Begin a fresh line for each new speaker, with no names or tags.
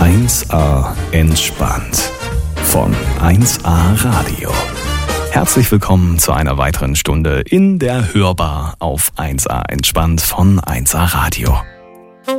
1A entspannt von 1A Radio. Herzlich willkommen zu einer weiteren Stunde in der Hörbar auf 1A entspannt von 1A Radio.